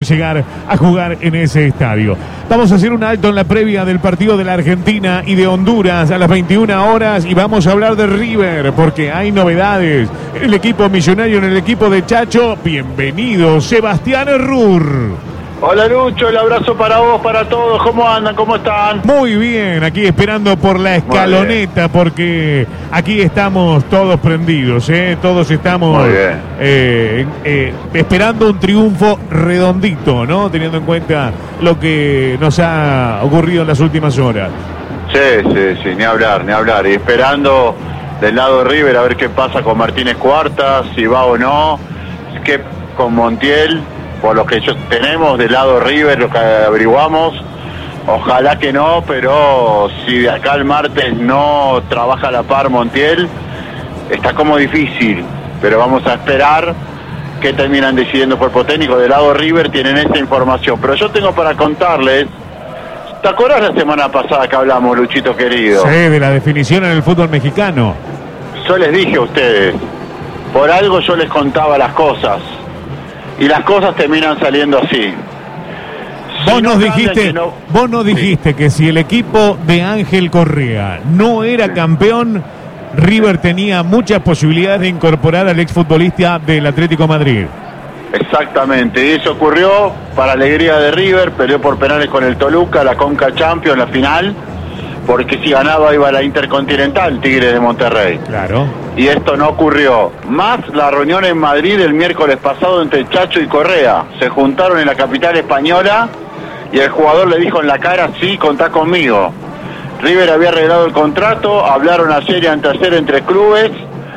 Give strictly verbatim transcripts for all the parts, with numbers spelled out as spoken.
llegar a jugar en ese estadio. Vamos a hacer un alto en la previa del partido de la Argentina y de Honduras a las veintiuna horas y vamos a hablar de River porque hay novedades en el equipo millonario, en el equipo de Chacho. Bienvenido, Sebastián Errur. Hola Lucho, el abrazo para vos, para todos. ¿Cómo andan? ¿Cómo están? Muy bien, aquí esperando por la escaloneta porque aquí estamos todos prendidos, ¿eh? Todos estamos eh, eh, esperando un triunfo redondito, ¿no? Teniendo en cuenta lo que nos ha ocurrido en las últimas horas. Sí, sí, sí, ni hablar, ni hablar. Y esperando del lado de River a ver qué pasa con Martínez Cuarta, si va o no, qué con Montiel. Por lo que yo tenemos del lado River, lo que averiguamos, ojalá que no, pero si de acá al martes no trabaja a la par Montiel, está como difícil, pero vamos a esperar que terminan decidiendo el cuerpo técnico. Del lado River tienen esta información, pero yo tengo para contarles, ¿te acuerdas la semana pasada que hablamos, Luchito querido? Sí, de la definición en el fútbol mexicano. Yo les dije a ustedes, por algo yo les contaba las cosas. Y las cosas terminan saliendo así. Vos si nos no dijiste, no... vos nos dijiste sí. que si el equipo de Ángel Correa no era sí. campeón, River tenía muchas posibilidades de incorporar al exfutbolista del Atlético Madrid. Exactamente, y eso ocurrió para alegría de River, peleó por penales con el Toluca, la Conca Champions, la final, porque si ganaba iba a la Intercontinental, Tigres de Monterrey. Claro. Y esto no ocurrió. Más la reunión en Madrid el miércoles pasado entre Chacho y Correa. Se juntaron en la capital española y el jugador le dijo en la cara, sí, contá conmigo. River había arreglado el contrato, hablaron ayer y anteayer entre clubes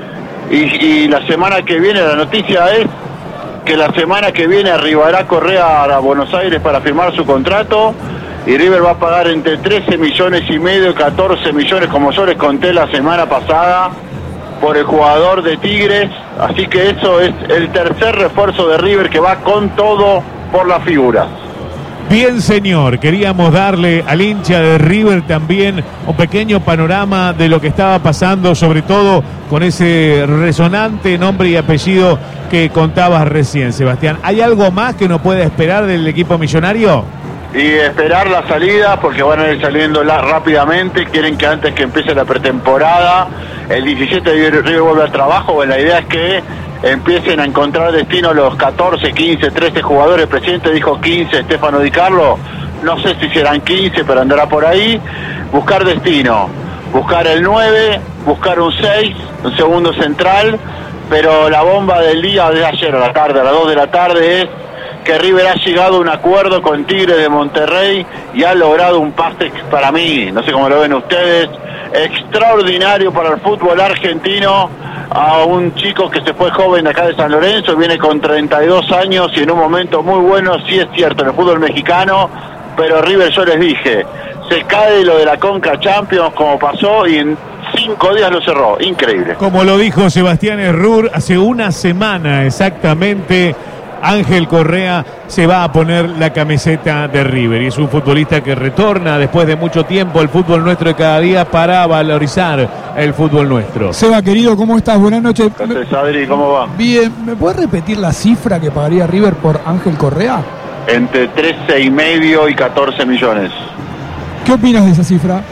y, y la semana que viene, la noticia es que la semana que viene arribará Correa a Buenos Aires para firmar su contrato y River va a pagar entre trece millones y medio y catorce millones, como yo les conté la semana pasada, por el jugador de Tigres. Así que eso es el tercer refuerzo de River que va con todo por las figuras. Bien, señor, queríamos darle al hincha de River también un pequeño panorama de lo que estaba pasando, sobre todo con ese resonante nombre y apellido que contabas recién, Sebastián. ¿Hay algo más que uno pueda esperar del equipo millonario? Y esperar la salida porque van a ir saliendo la, rápidamente. Quieren que antes que empiece la pretemporada el diecisiete de River vuelve al trabajo. Bueno, la idea es que empiecen a encontrar destino los catorce, quince, trece jugadores. El presidente dijo quince, Stefano Di Carlo, no sé si serán quince, pero andará por ahí. Buscar destino, buscar el nueve, buscar un seis, un segundo central, pero la bomba del día de ayer a la tarde, a las dos de la tarde, es que River ha llegado a un acuerdo con Tigres de Monterrey y ha logrado un pase para mí, no sé cómo lo ven ustedes, extraordinario para el fútbol argentino, a un chico que se fue joven de acá de San Lorenzo, viene con treinta y dos años y en un momento muy bueno, sí es cierto, en el fútbol mexicano, pero River, yo les dije, se cae lo de la Conca Champions como pasó y en cinco días lo cerró, increíble. Como lo dijo Sebastián Errur, hace una semana exactamente, Ángel Correa se va a poner la camiseta de River y es un futbolista que retorna después de mucho tiempo al fútbol nuestro de cada día para valorizar el fútbol nuestro. Seba, querido, ¿cómo estás? Buenas noches. Entonces, Adri, ¿cómo va? Bien, ¿me puedes repetir la cifra que pagaría River por Ángel Correa? Entre trece y medio y catorce millones. ¿Qué opinas de esa cifra?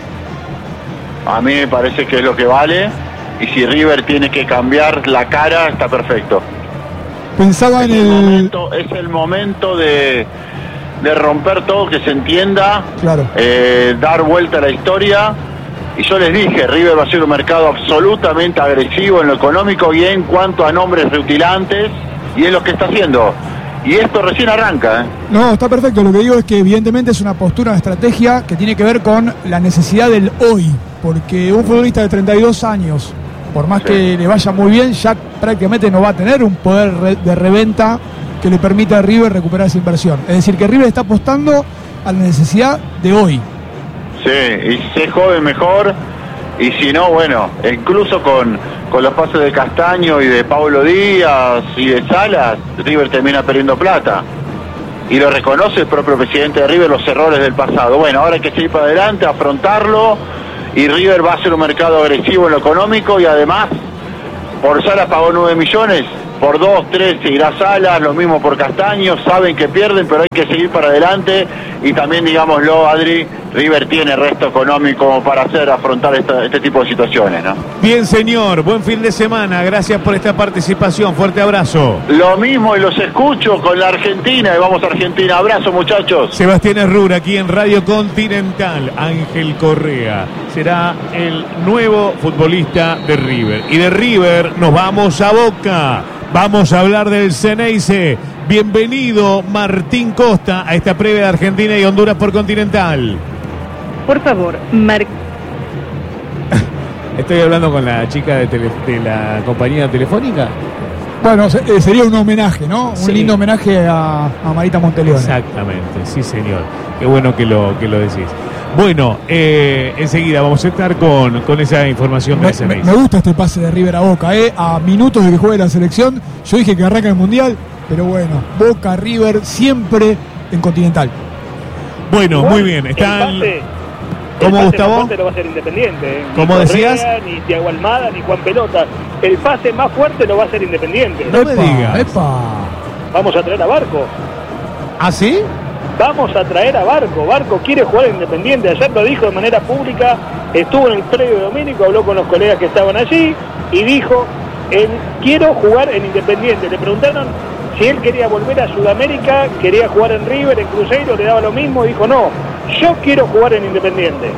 A mí me parece que es lo que vale y si River tiene que cambiar la cara está perfecto. Pensaba en es el, el... Momento, es el momento de, de romper todo, que se entienda, claro. eh, dar vuelta a la historia. Y yo les dije, River va a ser un mercado absolutamente agresivo en lo económico y en cuanto a nombres rutilantes, y es lo que está haciendo. Y esto recién arranca, ¿eh? No, está perfecto. Lo que digo es que evidentemente es una postura, una estrategia que tiene que ver con la necesidad del hoy. Porque un futbolista de treinta y dos años, por más sí. que le vaya muy bien, ya prácticamente no va a tener un poder de reventa que le permita a River recuperar esa inversión. Es decir, que River está apostando a la necesidad de hoy. Sí, y si es joven mejor, y si no, bueno, incluso con, con los pases de Castaño y de Pablo Díaz y de Salas, River termina perdiendo plata. Y lo reconoce el propio presidente de River, los errores del pasado. Bueno, ahora hay que seguir para adelante, afrontarlo, y River va a ser un mercado agresivo en lo económico y además Por Salas pagó nueve millones, por dos, tres seguirá Salas, lo mismo por Castaño, saben que pierden, pero hay que seguir para adelante, y también, digámoslo, Adri, River tiene resto económico para hacer, afrontar esta, este tipo de situaciones, ¿no? Bien, señor, buen fin de semana, gracias por esta participación, fuerte abrazo. Lo mismo, y los escucho con la Argentina, y vamos a Argentina, abrazo, muchachos. Sebastián Herrura, aquí en Radio Continental. Ángel Correa será el nuevo futbolista de River, y de River nos vamos a Boca. Vamos a hablar del Ceneice. Bienvenido, Martín Costa, a esta previa de Argentina y Honduras por Continental. Por favor, Mar... Estoy hablando con la chica de, tele, de la compañía telefónica. Bueno, se, sería un homenaje, ¿no? Sí. Un lindo homenaje a, a Marita Monteleone. Exactamente, sí, señor. Qué bueno que lo, que lo decís. Bueno, eh, enseguida vamos a estar con, con esa información de Me, me, me me gusta este pase de River a Boca, ¿eh? A minutos de que juegue la selección. Yo dije que arranca el Mundial, pero bueno, Boca, River, siempre en Continental. Bueno, Igual, muy bien. Están... El pase, ¿Cómo, el pase Gustavo? más fuerte lo va a hacer Independiente. ¿eh? Ni ¿Cómo Correa, decías? Ni Thiago Almada, ni Juan Pelota. El pase más fuerte lo va a hacer Independiente. No me Epa, digas. epa. Vamos a traer a Barco. ¿Ah, sí? Vamos a traer a Barco. Barco quiere jugar en Independiente. Ayer lo dijo de manera pública. Estuvo en el predio de Domínico, habló con los colegas que estaban allí y dijo, él, quiero jugar en Independiente. Le preguntaron si él quería volver a Sudamérica, quería jugar en River, en Cruzeiro, le daba lo mismo. Dijo, no, yo quiero jugar en Independiente.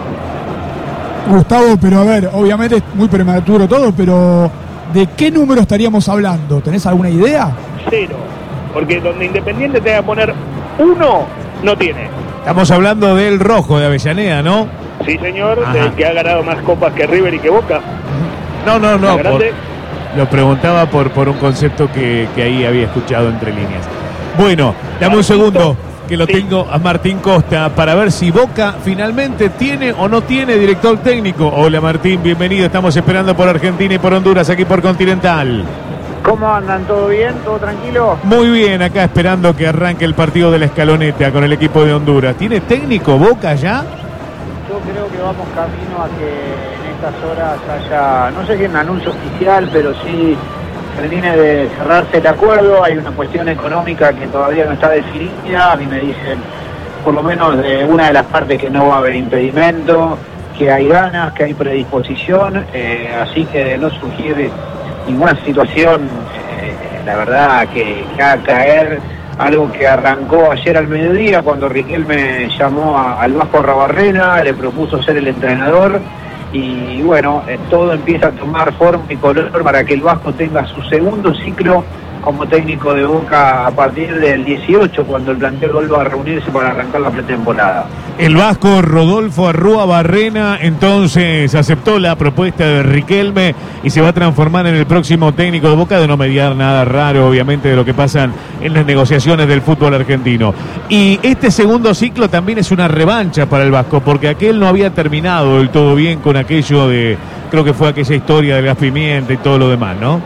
Gustavo, pero a ver, obviamente es muy prematuro todo, pero ¿de qué número estaríamos hablando? ¿Tenés alguna idea? Cero. Porque donde Independiente tenga que poner uno, no tiene. Estamos hablando del rojo de Avellaneda, ¿no? Sí, señor, Ajá. del que ha ganado más copas que River y que Boca. No, no, no. La Por, grande. lo preguntaba por, por un concepto que, que ahí había escuchado entre líneas. Bueno, dame un segundo que lo Sí. tengo a Martín Costa para ver si Boca finalmente tiene o no tiene director técnico. Hola Martín, bienvenido. Estamos esperando por Argentina y por Honduras aquí por Continental. ¿Cómo andan? ¿Todo bien? ¿Todo tranquilo? Muy bien, acá esperando que arranque el partido de la Escaloneta con el equipo de Honduras. ¿Tiene técnico Boca ya? Yo creo que vamos camino a que en estas horas haya, no sé si un anuncio oficial, pero sí termine de cerrarse el acuerdo. Hay una cuestión económica que todavía no está definida. A mí me dicen, por lo menos de una de las partes, que no va a haber impedimento, que hay ganas, que hay predisposición, eh, así que de no surgir ninguna situación, eh, la verdad, que, que haga caer algo que arrancó ayer al mediodía cuando Riquelme llamó a, al Vasco Arruabarrena, le propuso ser el entrenador y bueno, eh, todo empieza a tomar forma y color para que el Vasco tenga su segundo ciclo como técnico de Boca a partir del dieciocho, cuando el plantel vuelva a reunirse para arrancar la pretemporada. El vasco Rodolfo Arruabarrena entonces aceptó la propuesta de Riquelme y se va a transformar en el próximo técnico de Boca, de no mediar nada raro, obviamente, de lo que pasan en las negociaciones del fútbol argentino. Y este segundo ciclo también es una revancha para el Vasco, porque aquel no había terminado del todo bien con aquello de, creo que fue aquella historia del gas pimienta y todo lo demás, ¿no?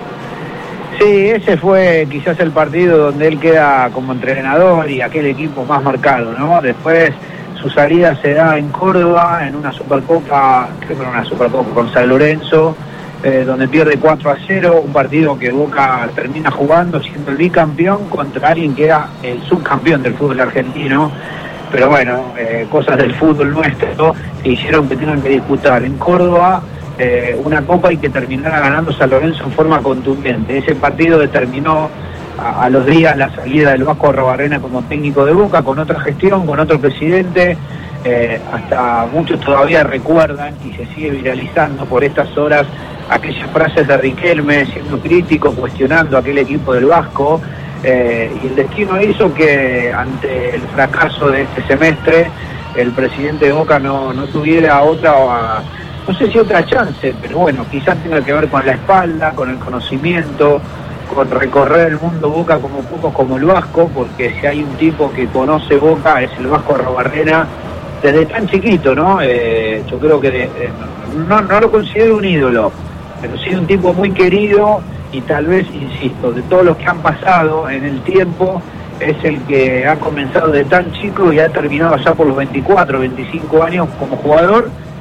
Sí, ese fue quizás el partido donde él queda como entrenador y aquel equipo más marcado, ¿no? Después su salida se da en Córdoba, en una Supercopa, creo que era una Supercopa con San Lorenzo, eh, donde pierde cuatro a cero, un partido que Boca termina jugando siendo el bicampeón contra alguien que era el subcampeón del fútbol argentino. Pero bueno, eh, cosas del fútbol nuestro que hicieron que tengan que disputar en Córdoba Eh, una copa y que terminara ganando San Lorenzo en forma contundente. Ese partido determinó a, a los días la salida del Vasco Arruabarrena como técnico de Boca, con otra gestión, con otro presidente. Eh, hasta muchos todavía recuerdan y se sigue viralizando por estas horas aquellas frases de Riquelme siendo crítico, cuestionando aquel equipo del Vasco. Eh, y el destino hizo que ante el fracaso de este semestre el presidente de Boca no, no tuviera otra a, no sé si otra chance, pero bueno, quizás tenga que ver con la espalda, con el conocimiento, con recorrer el mundo Boca como pocos como el Vasco, porque si hay un tipo que conoce Boca es el Vasco Arruabarrena desde tan chiquito, ¿no? Eh, yo creo que eh, no, no lo considero un ídolo, pero sí un tipo muy querido y tal vez, insisto, de todos los que han pasado en el tiempo, es el que ha comenzado de tan chico y ha terminado ya por los veinticuatro, veinticinco años como jugador,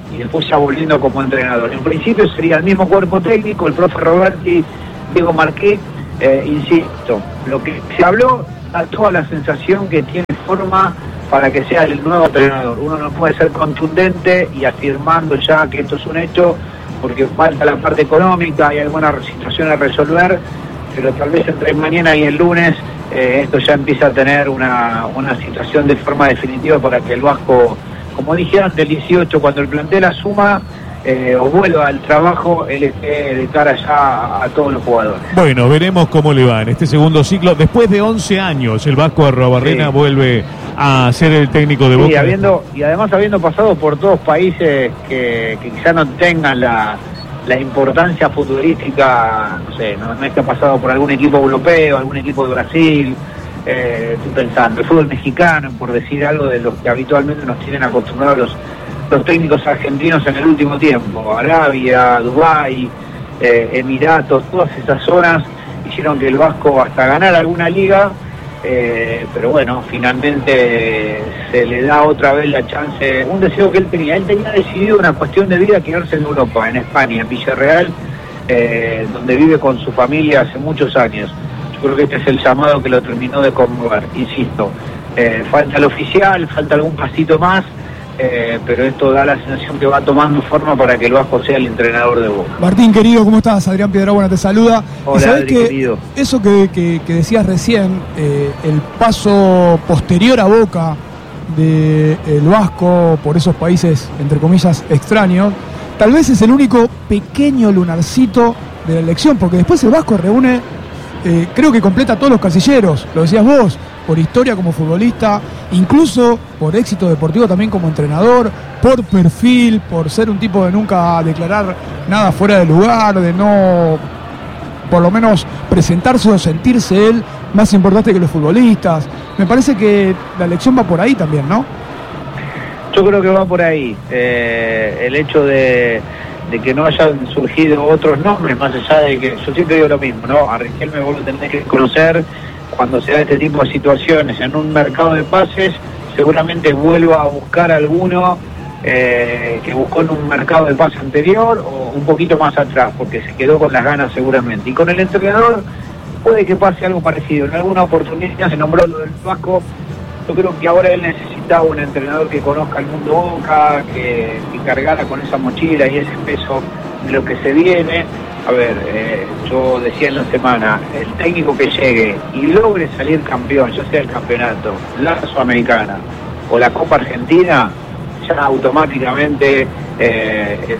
y después ya volviendo como entrenador. En principio sería el mismo cuerpo técnico, el profe Roberti, Diego Marquet, eh, insisto, lo que se habló da toda la sensación que tiene forma para que sea el nuevo entrenador. Uno no puede ser contundente y afirmando ya que esto es un hecho, porque falta la parte económica, hay alguna situación a resolver, pero tal vez entre mañana y el lunes eh, esto ya empieza a tener una, una situación de forma definitiva para que el Vasco, como dije antes, el dieciocho, cuando el plantel asuma eh, o vuelva al trabajo, él esté de cara ya a, a todos los jugadores. Bueno, veremos cómo le va en este segundo ciclo. Después de once años, el Vasco Arruabarrena sí. vuelve a ser el técnico de Boca. Sí, habiendo, y además habiendo pasado por todos países que, que quizá no tengan la, la importancia futbolística, no sé, no, no es que ha pasado por algún equipo europeo, algún equipo de Brasil, eh, estoy pensando, el fútbol mexicano, por decir algo de los que habitualmente nos tienen acostumbrados los, los técnicos argentinos en el último tiempo, Arabia, Dubái, eh, Emiratos, todas esas zonas hicieron que el Vasco hasta ganar alguna liga, Eh, pero bueno, finalmente se le da otra vez la chance, un deseo que él tenía. Él tenía decidido una cuestión de vida quedarse en Europa, en España, en Villarreal, eh, donde vive con su familia hace muchos años. Yo creo que este es el llamado que lo terminó de conmover, insisto. Eh, falta el oficial, falta algún pasito más, eh, pero esto da la sensación que va tomando forma para que el Vasco sea el entrenador de Boca. Martín, querido, ¿cómo estás? Adrián Piedrabuena te saluda. Hola, y sabés Adri, que querido. Eso que, que, que decías recién, eh, el paso posterior a Boca del Vasco por esos países, entre comillas, extraños, tal vez es el único pequeño lunarcito de la elección, porque después el Vasco reúne, eh, creo que completa todos los casilleros, lo decías vos, por historia como futbolista, incluso por éxito deportivo también como entrenador, por perfil, por ser un tipo de nunca declarar nada fuera de lugar, de no, por lo menos, presentarse o sentirse él más importante que los futbolistas. Me parece que la elección va por ahí también, ¿no? Yo creo que va por ahí. Eh, el hecho de, de que no hayan surgido otros nombres, más allá de que, yo siempre digo lo mismo, ¿no? A Riquelme vos lo tenés que conocer. Cuando se da este tipo de situaciones en un mercado de pases, seguramente vuelva a buscar alguno eh, que buscó en un mercado de pases anterior o un poquito más atrás, porque se quedó con las ganas seguramente. Y con el entrenador puede que pase algo parecido. En alguna oportunidad se nombró lo del Vasco. Yo creo que ahora él necesitaba un entrenador que conozca el mundo Boca, que, que cargara con esa mochila y ese peso de lo que se viene. A ver, eh, yo decía en la semana, el técnico que llegue y logre salir campeón, ya sea el campeonato, la Sudamericana o la Copa Argentina, ya automáticamente eh, eh,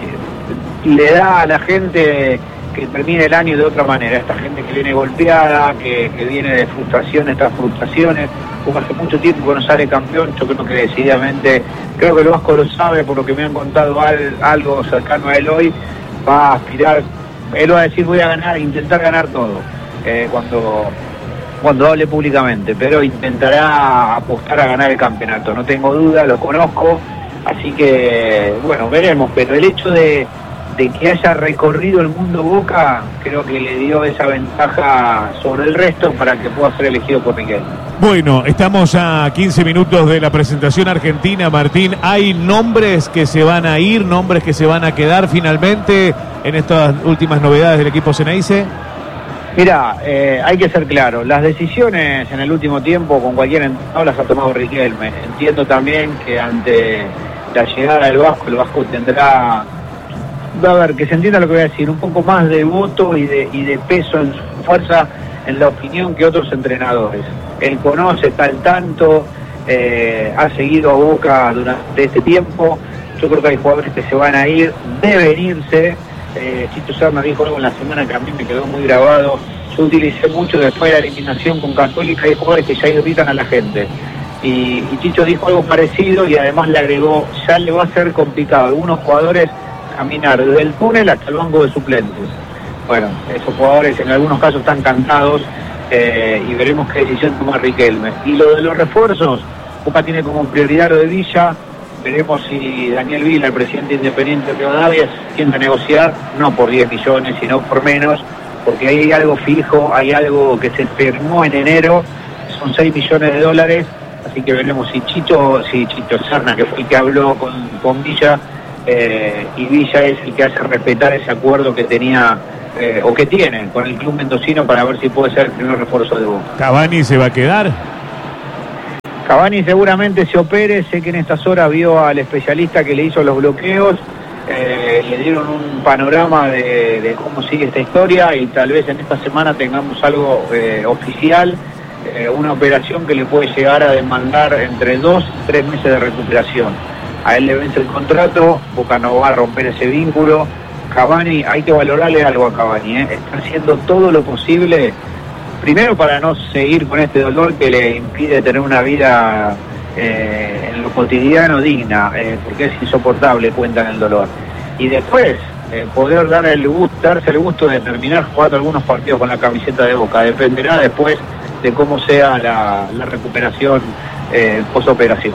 le da a la gente que termine el año de otra manera. Esta gente que viene golpeada, que, que viene de frustraciones tras frustraciones, como hace mucho tiempo que no sale campeón. Yo creo que decididamente, creo que el Vasco lo sabe por lo que me han contado al, algo cercano a él hoy, va a aspirar, él va a decir voy a ganar, intentar ganar todo, eh, cuando, cuando hable públicamente, pero intentará apostar a ganar el campeonato, no tengo duda, lo conozco, así que bueno, veremos, pero el hecho de, de que haya recorrido el mundo Boca, creo que le dio esa ventaja sobre el resto para que pueda ser elegido por Miguel. Bueno, estamos a quince minutos de la presentación argentina, Martín. ¿Hay nombres que se van a ir, nombres que se van a quedar finalmente en estas últimas novedades del equipo Ceneice? Mira, eh, hay que ser claro, las decisiones en el último tiempo con cualquier entrenador las ha tomado Riquelme. Entiendo también que ante la llegada del Vasco, el Vasco tendrá, va a ver, que se entienda lo que voy a decir, un poco más de voto y de, y de peso en su fuerza, en la opinión, que otros entrenadores. Él conoce, está al tanto, eh, ha seguido a Boca durante este tiempo. Yo creo que hay jugadores que se van a ir, deben irse. Eh, Chicho Serna dijo algo en la semana que a mí me quedó muy grabado. Yo utilicé mucho después de la eliminación con Católica, hay jugadores que ya irritan a la gente. Y, y Chicho dijo algo parecido y además le agregó, ya le va a ser complicado a algunos jugadores caminar desde el túnel hasta el banco de suplentes. Bueno, esos jugadores en algunos casos están cansados, eh, y veremos qué decisión toma Riquelme. Y lo de los refuerzos, Boca tiene como prioridad lo de Villa. Veremos si Daniel Vila, el presidente independiente de Rivadavia, tiende a negociar, no por diez millones, sino por menos, porque ahí hay algo fijo, hay algo que se firmó en enero, son seis millones de dólares, así que veremos si Chicho, si Chicho Serna, que fue el que habló con, con Villa, eh, y Villa es el que hace respetar ese acuerdo que tenía eh, o que tiene con el club mendocino para ver si puede ser el primer refuerzo de Boca. ¿Cavani se va a quedar? Cavani seguramente se opere, sé que en estas horas vio al especialista que le hizo los bloqueos, eh, le dieron un panorama de, de cómo sigue esta historia y tal vez en esta semana tengamos algo eh, oficial, eh, una operación que le puede llegar a demandar entre dos y tres meses de recuperación. A él le vence el contrato, Boca no va a romper ese vínculo. Cavani, hay que valorarle algo a Cavani, ¿eh? Está haciendo todo lo posible, primero para no seguir con este dolor que le impide tener una vida eh, en lo cotidiano digna, eh, porque es insoportable, cuentan el dolor. Y después, eh, poder dar el gusto, darse el gusto de terminar jugando algunos partidos con la camiseta de Boca. Dependerá después de cómo sea la, la recuperación eh, posoperación.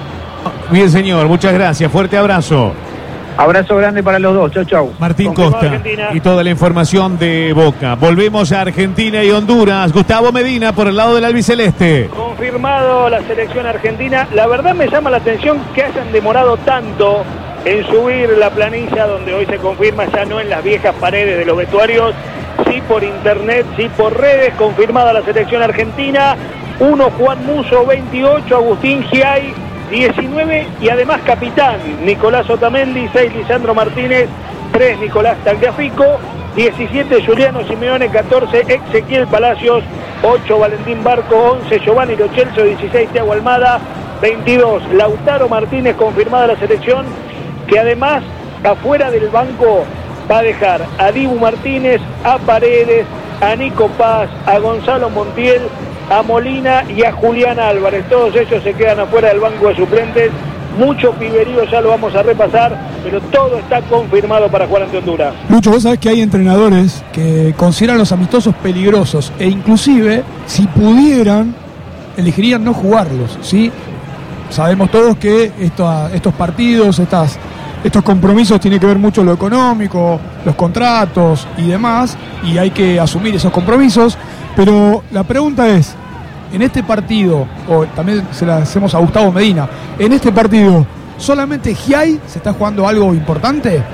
Bien, señor, muchas gracias. Fuerte abrazo. Abrazo grande para los dos. Chau, chau. Martín Confirmado Costa Argentina. y toda la información de Boca. Volvemos a Argentina y Honduras. Gustavo Medina por el lado del albiceleste. Confirmado la selección argentina. La verdad me llama la atención que hayan demorado tanto en subir la planilla, donde hoy se confirma ya no en las viejas paredes de los vestuarios, sí por internet, sí por redes. Confirmada la selección argentina. Uno Juan Musso, veintiocho, Agustín Giay, diecinueve y además capitán Nicolás Otamendi, seis Lisandro Martínez, tres Nicolás Tagliafico, diecisiete Juliano Simeone, catorce Ezequiel Palacios, ocho Valentín Barco, once Giovanni Lo Celso, dieciséis Thiago Almada, veintidós Lautaro Martínez. Confirmada la selección, que además afuera del banco va a dejar a Dibu Martínez, a Paredes, a Nico Paz, a Gonzalo Montiel, a Molina y a Julián Álvarez. Todos ellos se quedan afuera del banco de suplentes. Mucho piberío, ya lo vamos a repasar, pero todo está confirmado para jugar ante Honduras. Lucho, vos sabés que hay entrenadores que consideran los amistosos peligrosos e inclusive, si pudieran, elegirían no jugarlos, ¿sí? Sabemos todos que esto, estos partidos, estas, estos compromisos tienen que ver mucho lo económico, los contratos y demás, y hay que asumir esos compromisos. Pero la pregunta es, en este partido, o también se la hacemos a Gustavo Medina, en este partido, ¿solamente Giay se está jugando algo importante?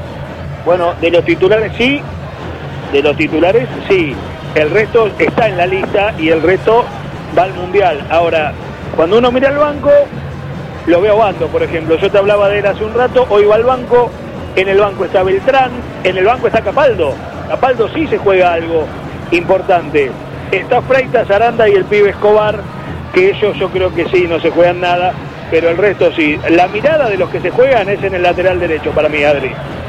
Bueno, de los titulares sí, de los titulares sí, el resto está en la lista y el resto va al Mundial. Ahora, cuando uno mira al banco, lo veo Bando, por ejemplo, yo te hablaba de él hace un rato, hoy va al banco, en el banco está Beltrán, en el banco está Capaldo, Capaldo sí se juega algo importante. Está Freitas, Aranda y el pibe Escobar, que ellos yo creo que sí, no se juegan nada, pero el resto sí. La mirada de los que se juegan es en el lateral derecho para mí, Adri.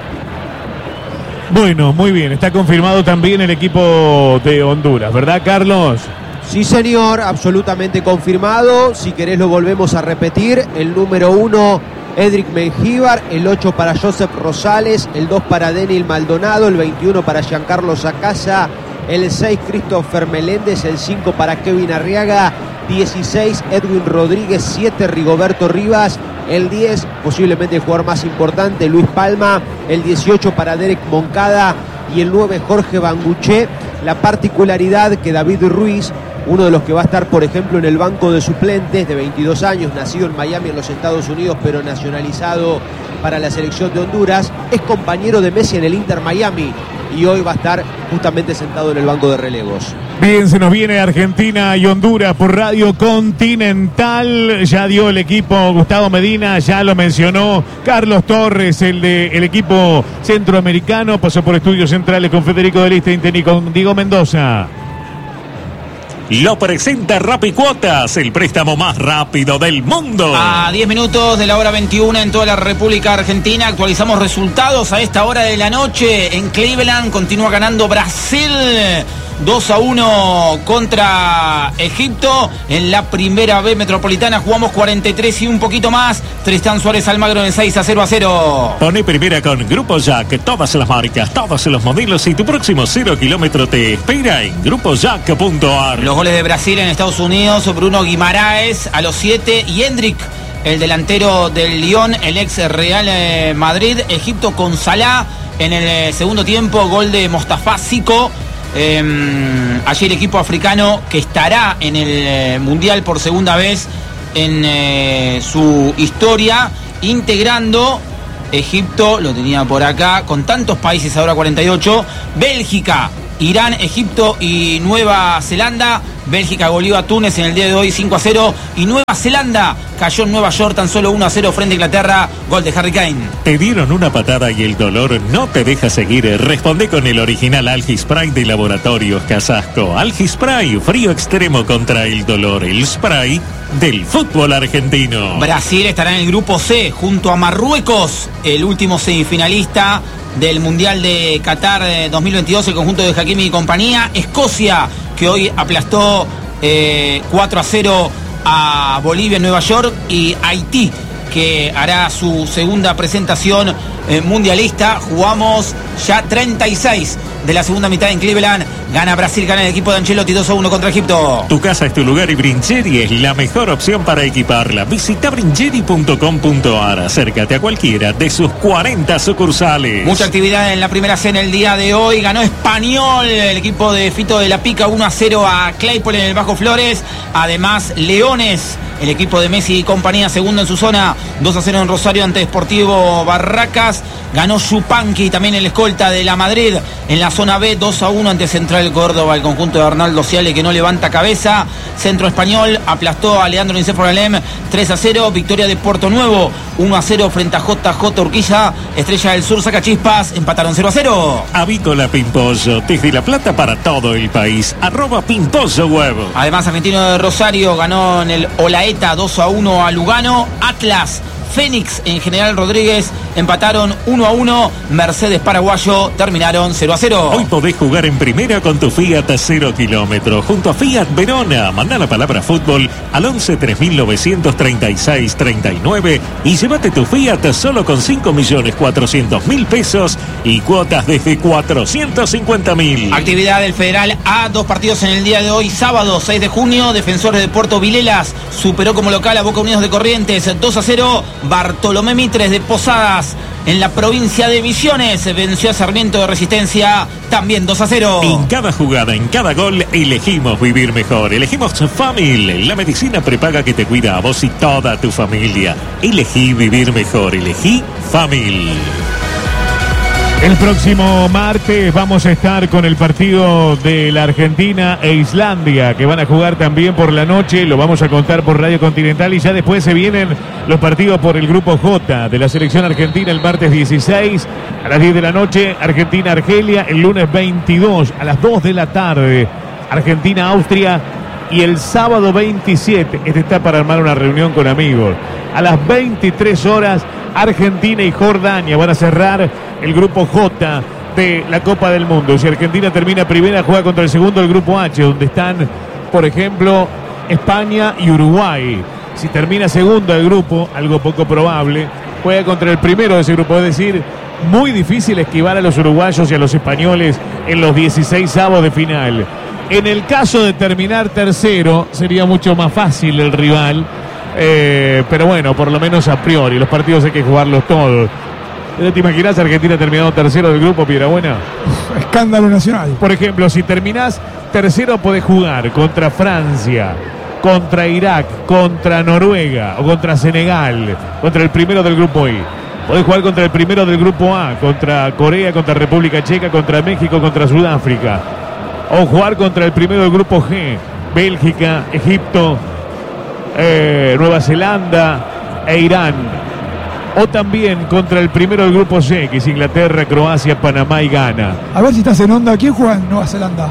Bueno, muy bien, está confirmado también el equipo de Honduras, ¿verdad, Carlos? Sí, señor, absolutamente confirmado. Si querés lo volvemos a repetir. El número uno, Edric Mengíbar, el ocho para Joseph Rosales, el dos para Daniel Maldonado, el veintiuno para Giancarlo Sacasa, el seis Christopher Meléndez, el cinco para Kevin Arriaga, dieciséis Edwin Rodríguez, siete Rigoberto Rivas, el diez, posiblemente el jugador más importante, Luis Palma, el dieciocho para Derek Moncada y el nueve Jorge Banguché. La particularidad que David Ruiz, uno de los que va a estar, por ejemplo, en el banco de suplentes, de veintidós años, nacido en Miami, en los Estados Unidos, pero nacionalizado para la selección de Honduras, es compañero de Messi en el Inter Miami y hoy va a estar justamente sentado en el banco de relevos. Bien, se nos viene Argentina y Honduras por Radio Continental. Ya dio el equipo Gustavo Medina, ya lo mencionó Carlos Torres, el del equipo centroamericano. Pasó por Estudios Centrales con Federico de Lichtenstein y con Diego Mendoza. Lo presenta Rapicuotas, el préstamo más rápido del mundo. A diez minutos de la hora veintiuno en toda la República Argentina. Actualizamos resultados a esta hora de la noche. En Cleveland continúa ganando Brasil dos a uno contra Egipto. En la primera B metropolitana jugamos cuarenta y tres y un poquito más. Tristán Suárez Almagro en seis a cero a cero. Pone primera con Grupo Jack, todas las marcas, todos los modelos y tu próximo cero kilómetro te espera en grupo jack punto a r. Los goles de Brasil en Estados Unidos, Bruno Guimaraes a los siete y Hendrik, el delantero del Lyon, el ex Real Madrid. Egipto con Salah en el segundo tiempo, gol de Mostafa Siko. Eh, allí el equipo africano que estará en el Mundial por segunda vez en eh, su historia, integrando Egipto, lo tenía por acá, con tantos países ahora cuarenta y ocho, Bélgica, Irán, Egipto y Nueva Zelanda. Bélgica goleó a Túnez en el día de hoy cinco a cero y Nueva Zelanda cayó en Nueva York tan solo uno a cero frente a Inglaterra, gol de Harry Kane. ¿Te dieron una patada y el dolor no te deja seguir? Responde con el original Algispray de Laboratorios Casasco. Algispray, frío extremo contra el dolor, el spray del fútbol argentino. Brasil estará en el grupo C junto a Marruecos, el último semifinalista del Mundial de Qatar dos mil veintidós, el conjunto de Hakimi y compañía. Escocia, que hoy aplastó eh, cuatro a cero a Bolivia en Nueva York, y Haití, que hará su segunda presentación eh, mundialista. Jugamos ya treinta y seis de la segunda mitad en Cleveland. Gana Brasil, gana el equipo de Ancelotti dos a uno contra Egipto. Tu casa es tu lugar y Brincheri es la mejor opción para equiparla. Visita brincheri punto com punto ar. Acércate a cualquiera de sus cuarenta sucursales. Mucha actividad en la primera C en el día de hoy. Ganó Español, el equipo de Fito de la Pica, uno a cero a Claypole en el Bajo Flores. Además, Leones, el equipo de Messi y compañía, segundo en su zona, dos a cero en Rosario ante Sportivo Barracas. Ganó Yupanqui, también el escolta de la Madrid, en la zona B, dos a uno ante Central Córdoba, el conjunto de Arnaldo Ciale, que no levanta cabeza. Centro Español aplastó a Leandro Nicéforo Alem, tres a cero. Victoria de Puerto Nuevo, uno a cero frente a J J Urquiza. Estrella del Sur, Sacachispas, empataron cero a cero. Avícola Pimpollo, desde La Plata para todo el país. Arroba Pimpollo Huevo. Además, Argentino de Rosario ganó en el Olaeta dos a uno a Lugano. Atlas, Fénix en General Rodríguez empataron uno a uno. Mercedes Paraguayo terminaron cero a cero. Hoy podés jugar en primera con tu Fiat a cero kilómetros junto a Fiat Verona. Mandá la palabra fútbol al once tres mil novecientos treinta y seis treinta y nueve y llévate tu Fiat solo con cinco millones cuatrocientos mil pesos y cuotas desde cuatrocientos cincuenta mil. Actividad del Federal A, dos partidos en el día de hoy, sábado seis de junio. Defensores de Puerto Vilelas superó como local a Boca Unidos de Corrientes dos a cero. Bartolomé Mitres de Posadas en la provincia de Misiones venció a Sarmiento de Resistencia también dos a cero. En cada jugada, en cada gol, elegimos vivir mejor. Elegimos Famil, la medicina prepaga que te cuida a vos y toda tu familia. Elegí vivir mejor, elegí Famil. El próximo martes vamos a estar con el partido de la Argentina e Islandia, que van a jugar también por la noche. Lo vamos a contar por Radio Continental y ya después se vienen los partidos por el grupo J de la selección argentina el martes dieciséis a las diez de la noche. Argentina-Argelia el lunes veintidós a las dos de la tarde. Argentina-Austria. Y el sábado veintisiete, este está para armar una reunión con amigos, a las veintitrés horas, Argentina y Jordania van a cerrar el grupo J de la Copa del Mundo. Si Argentina termina primera, juega contra el segundo del grupo H, donde están, por ejemplo, España y Uruguay. Si termina segundo del grupo, algo poco probable, juega contra el primero de ese grupo. Es decir, muy difícil esquivar a los uruguayos y a los españoles en los dieciséis avos de final. En el caso de terminar tercero, sería mucho más fácil el rival. Eh, pero bueno, por lo menos a priori, los partidos hay que jugarlos todos. ¿Te imaginas Argentina terminando tercero del grupo, Piedrabuena? Escándalo nacional. Por ejemplo, si terminás tercero, podés jugar contra Francia, contra Irak, contra Noruega o contra Senegal, contra el primero del grupo I. Podés jugar contra el primero del grupo A, contra Corea, contra República Checa, contra México, contra Sudáfrica. O jugar contra el primero del grupo G, Bélgica, Egipto, eh, Nueva Zelanda e Irán. O también contra el primero del grupo C, que es Inglaterra, Croacia, Panamá y Ghana. A ver si estás en onda. ¿Quién juega en Nueva Zelanda?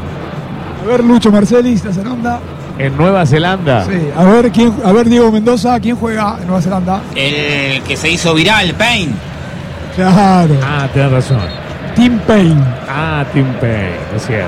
A ver, Lucho Marcelli, ¿estás en onda? ¿En Nueva Zelanda? Sí, a ver, quién, a ver Diego Mendoza, ¿quién juega en Nueva Zelanda? El que se hizo viral, Payne. Claro. Ah, tenés razón. Tim Payne. Ah, Tim Payne, es cierto.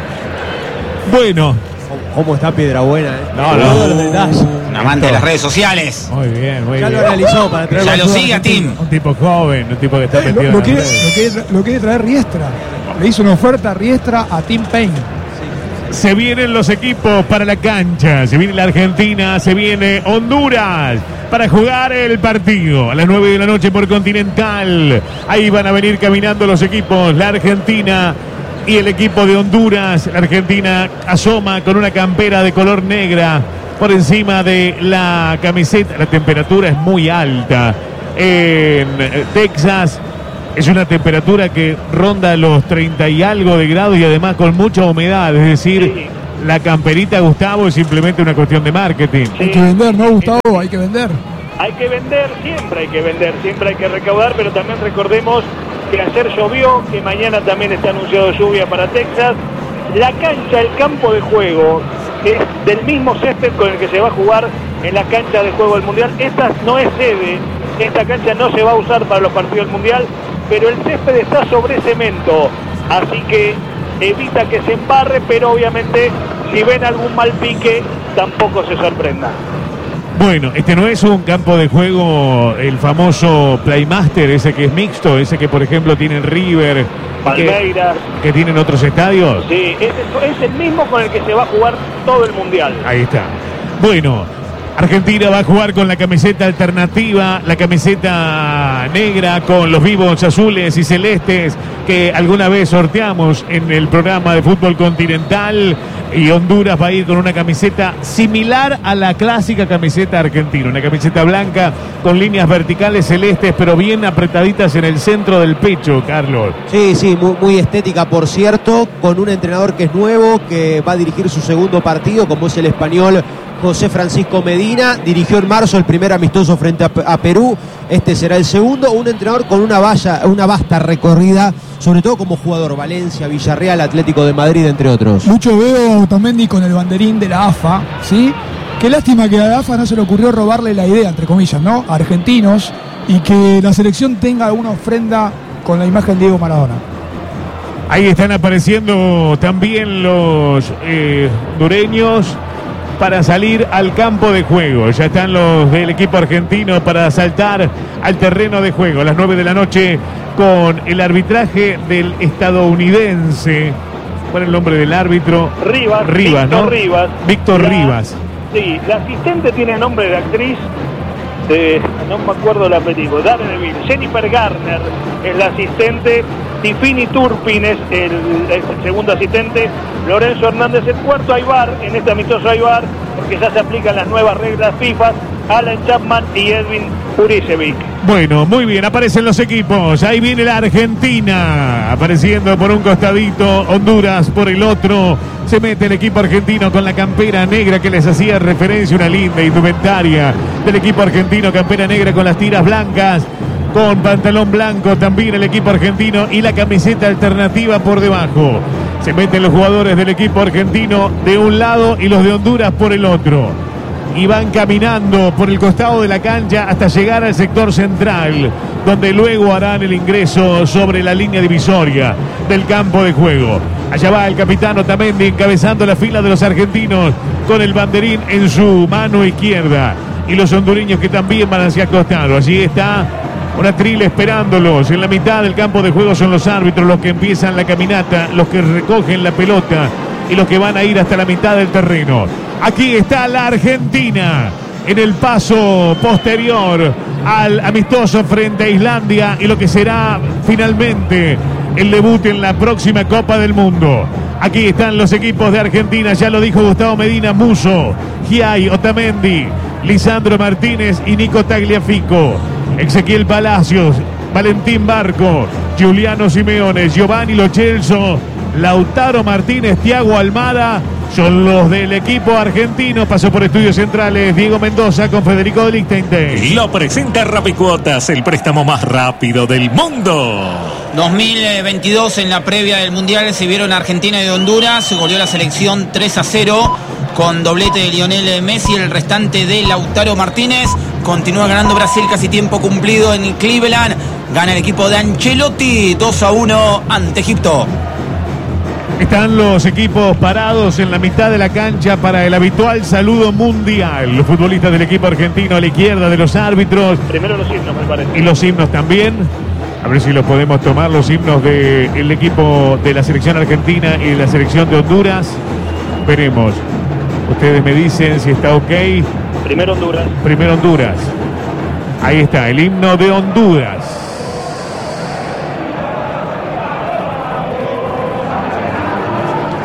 Bueno. ¿Cómo está Piedrabuena? Eh? No, no. Todos los detalles. Un amante de las redes sociales. Muy bien, muy ya bien. lo analizó para traer. Ya lo sigue a Tim. Un tipo joven, un tipo que está Eh, metido lo, en lo, las quiere, redes. lo, quiere, lo quiere traer Riestra. Le hizo una oferta a Riestra a Tim Payne. Se vienen los equipos para la cancha. Se viene la Argentina, se viene Honduras para jugar el partido a las nueve de la noche por Continental. Ahí van a venir caminando los equipos. La Argentina y el equipo de Honduras. La Argentina asoma con una campera de color negra por encima de la camiseta. La temperatura es muy alta. en Texas. Es una temperatura que ronda los treinta y algo de grados y además con mucha humedad. Es decir, sí. La camperita, Gustavo, es simplemente una cuestión de marketing. Sí. Hay que vender, ¿no, Gustavo? Hay que vender. Hay que vender, siempre hay que vender, siempre hay que recaudar, pero también recordemos que ayer llovió, que mañana también está anunciado lluvia para Texas. La cancha, el campo de juego, es del mismo césped con el que se va a jugar en la cancha de juego del Mundial. Esta no es sede, esta cancha no se va a usar para los partidos del Mundial, pero el césped está sobre cemento, así que evita que se embarre, pero obviamente si ven algún mal pique, tampoco se sorprenda. Bueno, este no es un campo de juego, el famoso Playmaster, ese que es mixto, ese que por ejemplo tienen River, Palmeiras, que, que tienen otros estadios. Sí, es, es el mismo con el que se va a jugar todo el Mundial. Ahí está. Bueno, Argentina va a jugar con la camiseta alternativa, la camiseta negra con los vivos azules y celestes que alguna vez sorteamos en el programa de fútbol continental, y Honduras va a ir con una camiseta similar a la clásica camiseta argentina, una camiseta blanca con líneas verticales celestes pero bien apretaditas en el centro del pecho, Carlos. Sí, sí, muy, muy estética, por cierto, con un entrenador que es nuevo, que va a dirigir su segundo partido, como es el español José Francisco Medina. Dirigió en marzo el primer amistoso frente a, a Perú, este será el segundo. Un entrenador con una valla, una vasta recorrida, sobre todo como jugador, Valencia, Villarreal, Atlético de Madrid, entre otros. Mucho veo a Otamendi con el banderín de la A F A, ¿sí? Qué lástima que a la A F A no se le ocurrió robarle la idea, entre comillas, ¿no? A argentinos, y que la selección tenga alguna ofrenda con la imagen de Diego Maradona. Ahí están apareciendo también los eh, hondureños para salir al campo de juego. Ya están los del equipo argentino para saltar al terreno de juego a las nueve de la noche con el arbitraje del estadounidense. ¿Cuál es el nombre del árbitro? Rivas. Rivas, Víctor ¿no? Rivas. Víctor la, Rivas. Sí, la asistente tiene nombre de actriz, de, no me acuerdo el apellido, Daredevil. Jennifer Garner es la asistente. Tifini Turpin es el, es el segundo asistente. Lorenzo Hernández el cuarto. Aybar, en este amistoso Aybar, porque ya se aplican las nuevas reglas FIFA. Alan Chapman y Edwin Uricevic. Bueno, muy bien, aparecen los equipos. Ahí viene la Argentina, apareciendo por un costadito, Honduras por el otro. Se mete el equipo argentino con la campera negra que les hacía referencia, una linda indumentaria del equipo argentino, campera negra con las tiras blancas, con pantalón blanco también el equipo argentino y la camiseta alternativa por debajo. Se meten los jugadores del equipo argentino de un lado y los de Honduras por el otro. Y van caminando por el costado de la cancha hasta llegar al sector central, donde luego harán el ingreso sobre la línea divisoria del campo de juego. Allá va el capitán Otamendi encabezando la fila de los argentinos con el banderín en su mano izquierda. Y los hondureños que también van hacia el costado. Allí está una trila esperándolos. En la mitad del campo de juego son los árbitros los que empiezan la caminata, los que recogen la pelota y los que van a ir hasta la mitad del terreno. Aquí está la Argentina en el paso posterior al amistoso frente a Islandia y lo que será finalmente el debut en la próxima Copa del Mundo. Aquí están los equipos de Argentina, ya lo dijo Gustavo Medina, Musso, Giai, Otamendi, Lisandro Martínez y Nico Tagliafico, Ezequiel Palacios, Valentín Barco, Giuliano Simeone, Giovanni Lo Celso, Lautaro Martínez, Thiago Almada, son los del equipo argentino. Pasó por Estudios Centrales Diego Mendoza con Federico de Lichtenstein. Lo presenta Rapicuotas, el préstamo más rápido del mundo. dos mil veintidós, en la previa del Mundial, se vieron Argentina y Honduras. Se goleó la selección tres a cero con doblete de Lionel Messi, el restante de Lautaro Martínez. Continúa ganando Brasil, casi tiempo cumplido en Cleveland. Gana el equipo de Ancelotti dos a uno ante Egipto. Están los equipos parados en la mitad de la cancha para el habitual saludo mundial. Los futbolistas del equipo argentino a la izquierda de los árbitros. Primero los himnos, me parece. Y los himnos también. A ver si los podemos tomar, los himnos del equipo de la selección argentina y de la selección de Honduras. Veremos. Ustedes me dicen si está ok. Primero Honduras. Primero Honduras. Ahí está, el himno de Honduras.